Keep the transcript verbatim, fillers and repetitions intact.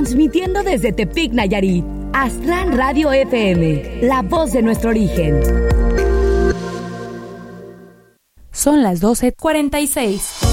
transmitiendo desde Tepic, Nayarit. Aztlán Radio F M, la voz de nuestro origen. Son las doce cuarenta y seis.